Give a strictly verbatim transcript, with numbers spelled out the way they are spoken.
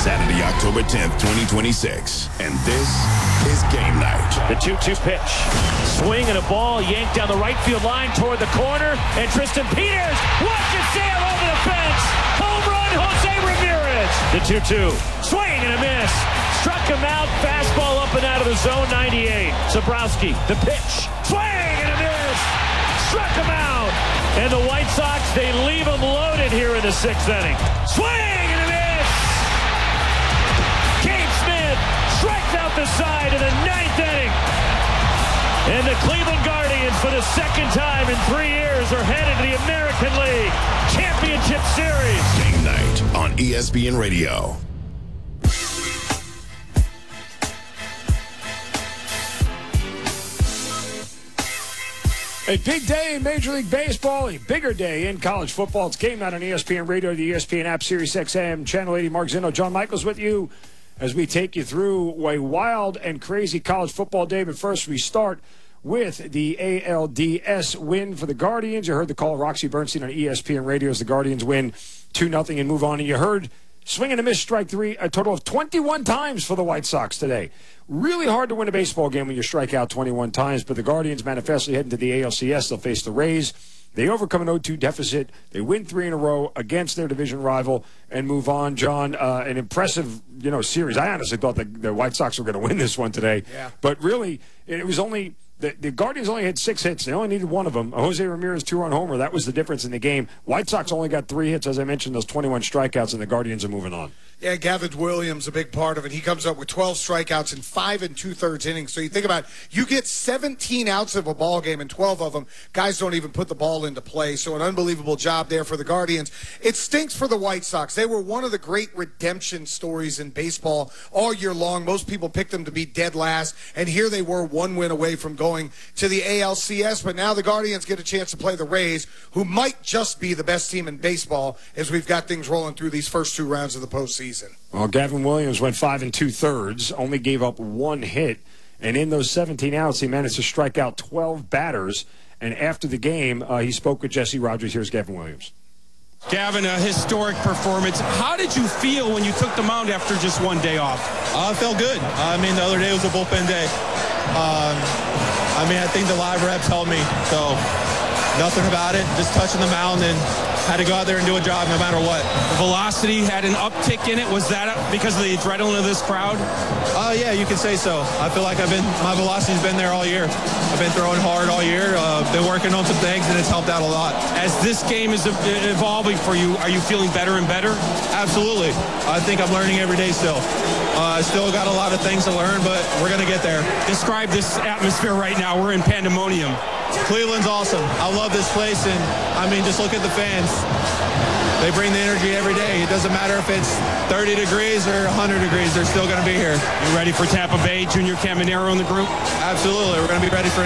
Saturday, October tenth, twenty twenty-six. And this is Game Night. The two two pitch. Swing and a ball yanked down the right field line toward the corner. And Tristan Peters watches sail over the fence. Home run, Jose Ramirez. The two two. Swing and a miss. Struck him out. Fastball up and out of the zone. ninety-eight. Zabrowski. The pitch. Swing and a miss. Struck him out. And the White Sox, they leave him loaded here in the sixth inning. Swing and a miss. Cade Smith strikes out the side in the ninth inning. And the Cleveland Guardians, for the second time in three years, are headed to the American League Championship Series. Game Night on E S P N Radio. A big day in Major League Baseball, a bigger day in college football. It's Game Night on E S P N Radio, the E S P N app, Sirius X M, Channel eighty. Mark Zinno, John Michaels with you as we take you through a wild and crazy college football day. But first, we start with the A L D S win for the Guardians. You heard the call of Roxy Bernstein on E S P N Radio as the Guardians win two nothing and move on. And you heard swing and a miss, strike three, a total of twenty-one times for the White Sox today. Really hard to win a baseball game when you strike out twenty-one times, but the Guardians manifestly heading to the A L C S. They'll face the Rays. They overcome an oh two deficit. They win three in a row against their division rival and move on. John, uh, an impressive, you know, series. I honestly thought the, the White Sox were going to win this one today. Yeah. But really, it was only the, the Guardians only had six hits. They only needed one of them. A Jose Ramirez two-run homer. That was the difference in the game. White Sox only got three hits, as I mentioned, those twenty-one strikeouts, and the Guardians are moving on. Yeah, Gavin Williams, a big part of it. He comes up with twelve strikeouts in five and two-thirds innings. So you think about it, you get seventeen outs of a ball game, and twelve of them, guys don't even put the ball into play. So an unbelievable job there for the Guardians. It stinks for the White Sox. They were one of the great redemption stories in baseball all year long. Most people picked them to be dead last, and here they were one win away from going to the A L C S. But now the Guardians get a chance to play the Rays, who might just be the best team in baseball as we've got things rolling through these first two rounds of the postseason. Well, Gavin Williams went five and two-thirds, only gave up one hit, and in those seventeen outs, he managed to strike out twelve batters. And after the game, uh, he spoke with Jesse Rogers. Here's Gavin Williams. Gavin, a historic performance. How did you feel when you took the mound after just one day off? Uh, I felt good. I mean, the other day was a bullpen day. Um, I mean, I think the live reps helped me, so nothing about it. Just touching the mound and had to go out there and do a job no matter what. The velocity had an uptick in it. Was that because of the adrenaline of this crowd? Uh, yeah, you can say so. I feel like I've been, my velocity's been there all year. I've been throwing hard all year. Uh, been working on some things, and it's helped out a lot. As this game is evolving for you, are you feeling better and better? Absolutely. I think I'm learning every day still. Uh, still got a lot of things to learn, but we're going to get there. Describe this atmosphere right now. We're in pandemonium. Cleveland's awesome. I love this place, and I mean, just look at the fans. They bring the energy every day. It doesn't matter if it's thirty degrees or one hundred degrees. They're still going to be here. You ready for Tampa Bay? Junior Caminero in the group? Absolutely. We're going to be ready for